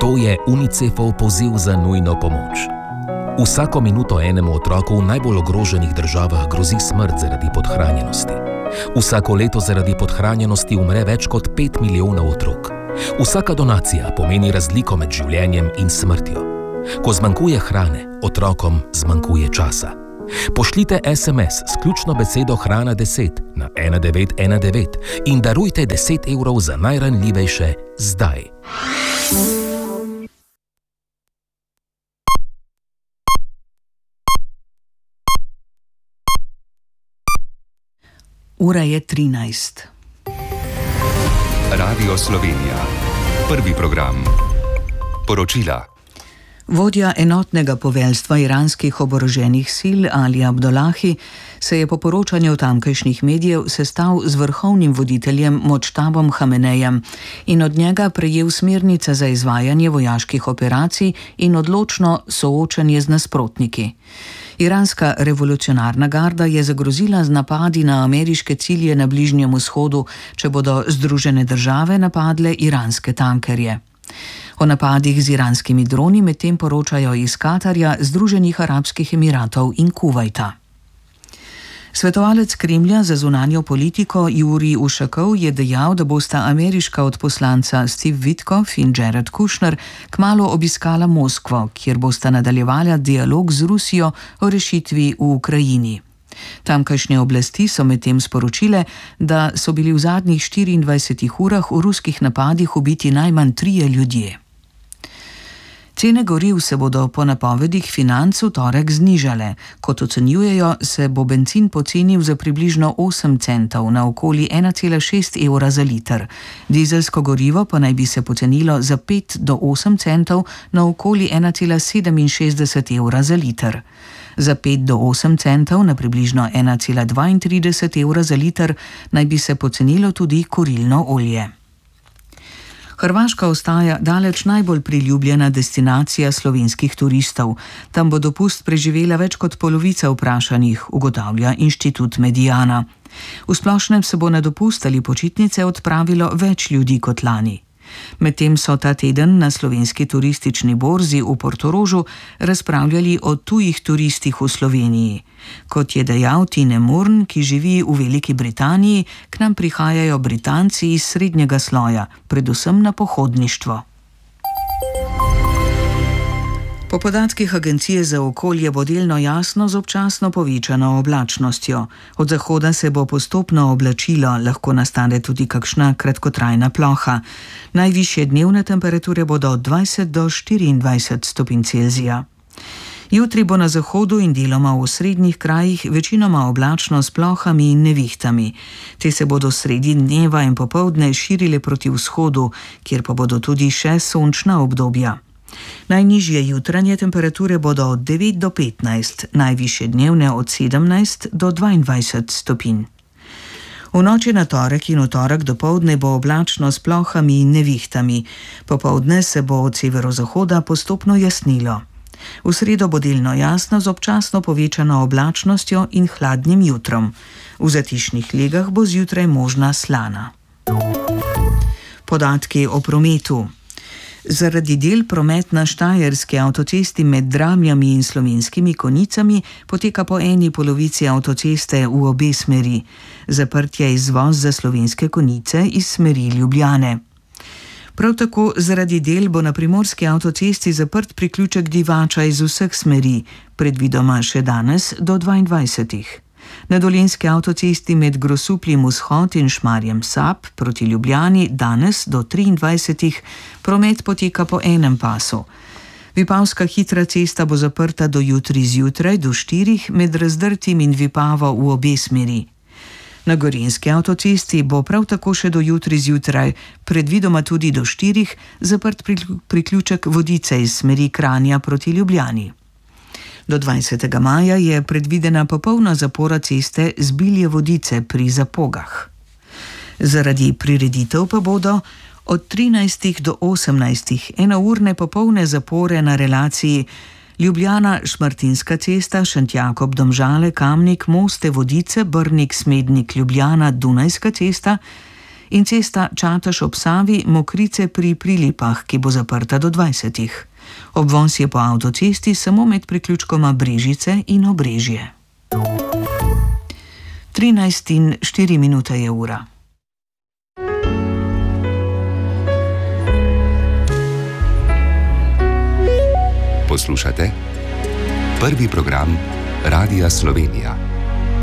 To je UNICEF-ov poziv za nujno pomoč. Vsako minuto enemu otroku v najbolj ogroženih državah grozi smrt zaradi podhranjenosti. Vsako leto zaradi podhranjenosti umre več kot 5 milijonov otrok. Vsaka donacija pomeni razliko med življenjem in smrtjo. Ko zmanjkuje hrane, otrokom zmanjkuje časa. Pošljite SMS s ključno besedo hrana 10 na 1919 in darujte 10 evrov za najranljivejše zdaj. Ura je 13. Radio Slovenija. Prvi program. Poročila. Vodja enotnega poveljstva iranskih oboroženih sil Ali Abdullahi se je po poročanju tamkajšnjih medijev sestal z vrhovnim voditeljem Modžtabom Hamenejem in od njega prejel smernice za izvajanje vojaških operacij in odločno soočanje z nasprotniki. Iranska revolucionarna garda je zagrozila z napadi na ameriške cilje na Bližnjem vzhodu, če bodo Združene države napadle iranske tankerje. O napadih z iranskimi droni medtem poročajo iz Katarja, Združenih arabskih emiratov in Kuvajta. Svetovalec Kremlja za zunanjo politiko Jurij Ušakov je dejal, da bosta ameriška odposlanca Steve Witkoff in Jared Kushner kmalu obiskala Moskvo, kjer bosta nadaljevala dialog z Rusijo o rešitvi v Ukrajini. Tamkajšnje oblasti so medtem sporočile, da so bili v zadnjih 24 urah v ruskih napadih ubiti najmanj 3 ljudje. Cene goriv se bodo po napovedih Financ v torek znižale. Kot ocenjujejo, se bo bencin pocenil za približno 8 centov na okoli 1,6 evra za liter. Dizelsko gorivo pa naj bi se pocenilo za 5 do 8 centov na okoli 1,67 evra za liter. Za 5 do 8 centov na približno 1,32 evra za liter naj bi se pocenilo tudi kurilno olje. Hrvaška ostaja daleč najbolj priljubljena destinacija slovenskih turistov. Tam bo dopust preživela več kot polovica vprašanih, ugotavlja Inštitut Mediana. V splošnem se bo na dopust ali počitnice odpravilo več ljudi kot lani. Medtem so ta teden na slovenski turistični borzi v Portorožu razpravljali o tujih turistih v Sloveniji. Kot je dejal Tine Murn, ki živi v Veliki Britaniji, k nam prihajajo Britanci iz srednjega sloja, predvsem na pohodništvo. Po podatkih Agencije za okolje bo delno jasno z občasno povečano oblačnostjo. Od zahoda se bo postopno oblačilo, lahko nastane tudi kakšna kratkotrajna ploha. Najvišje dnevne temperature bodo od 20 do 24 stopinj Celzija. Jutri bo na zahodu in deloma v osrednjih krajih večinoma oblačno s plohami in nevihtami. Te se bodo sredi dneva in popoldne širile proti vzhodu, kjer pa bodo tudi še sončna obdobja. Najnižje jutranje temperature bodo od 9 do 15, najvišje dnevne od 17 do 22 stopinj. V noči na torek in v torek dopoldne bo oblačno s plohami in nevihtami. Popoldne se bo od severozahoda postopno jasnilo. V sredo bo delno jasno z občasno povečano oblačnostjo in hladnim jutrom. V zatišnih legah bo zjutraj možna slana. Podatki o prometu. Zaradi del promet na štajerski avtocesti med Dramljami in Slovenskimi Konjicami poteka po eni polovici avtoceste v obe smeri. Zaprt je izvoz za Slovenske Konjice iz smeri Ljubljane. Prav tako zaradi del bo na primorski avtocesti zaprt priključek Divača iz vseh smeri, predvidoma še danes do 22. Na dolenjski avtocesti med Grosupljem vzhod in Šmarjem Sap proti Ljubljani danes do 23. promet poteka po enem pasu. Vipavska hitra cesta bo zaprta do jutri zjutraj do 4 med Razdrtim in Vipavo v obe smeri. Na gorenjski avtocesti bo prav tako še do jutri zjutraj, predvidoma tudi do 4, zaprt priključek Vodice iz smeri Kranja proti Ljubljani. Do 20. maja je predvidena popolna zapora ceste z Bilje Vodice pri Zapogah. Zaradi prireditev pa bodo od 13. do 18. enourne popolne zapore na relaciji Ljubljana-Šmartinska cesta, Šentjakob-Domžale, Kamnik, Moste, Vodice, Brnik, Smednik, Ljubljana, Dunajska cesta in cesta Čatež ob Savi Mokrice pri Prilipah, ki bo zaprta do 20. Obvoz je po avtocesti samo med priključkoma Brežice in Obrežje. 13:04 je ura. Poslušate prvi program Radia Slovenija.